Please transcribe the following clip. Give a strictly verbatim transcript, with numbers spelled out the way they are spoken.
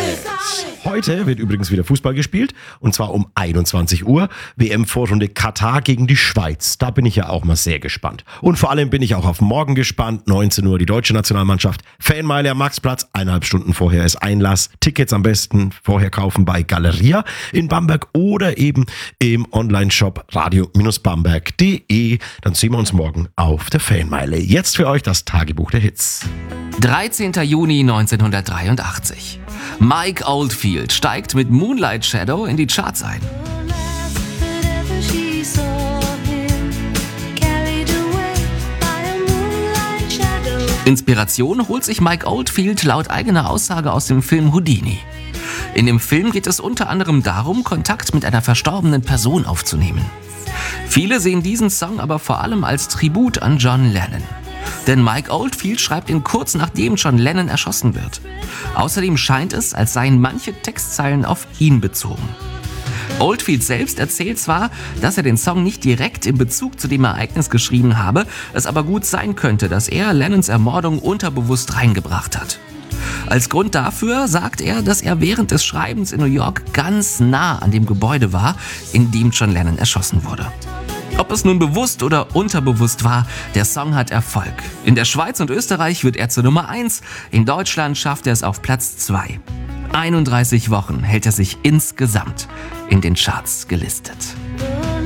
Heute wird übrigens wieder Fußball gespielt und zwar um einundzwanzig Uhr. W M-Vorrunde Katar gegen die Schweiz. Da bin ich ja auch mal sehr gespannt. Und vor allem bin ich auch auf morgen gespannt. neunzehn Uhr die deutsche Nationalmannschaft. Fanmeile am Maxplatz. Eineinhalb Stunden vorher ist Einlass. Tickets am besten vorher kaufen bei Galeria in Bamberg oder eben im Online-Shop radio Bindestrich bamberg punkt de. Dann sehen wir uns morgen auf der Fanmeile. Jetzt für euch das Tagebuch der Hits. dreizehnter Juni neunzehnhundertdreiundachtzig. Mike Oldfield steigt mit Moonlight Shadow in die Charts ein. Inspiration holt sich Mike Oldfield laut eigener Aussage aus dem Film Houdini. In dem Film geht es unter anderem darum, Kontakt mit einer verstorbenen Person aufzunehmen. Viele sehen diesen Song aber vor allem als Tribut an John Lennon. Denn Mike Oldfield schreibt ihn kurz nachdem John Lennon erschossen wird. Außerdem scheint es, als seien manche Textzeilen auf ihn bezogen. Oldfield selbst erzählt zwar, dass er den Song nicht direkt in Bezug zu dem Ereignis geschrieben habe, es aber gut sein könnte, dass er Lennons Ermordung unterbewusst reingebracht hat. Als Grund dafür sagt er, dass er während des Schreibens in New York ganz nah an dem Gebäude war, in dem John Lennon erschossen wurde. Ob es nun bewusst oder unterbewusst war, der Song hat Erfolg. In der Schweiz und Österreich wird er zur Nummer eins, in Deutschland schafft er es auf Platz zwei. einunddreißig Wochen hält er sich insgesamt in den Charts gelistet.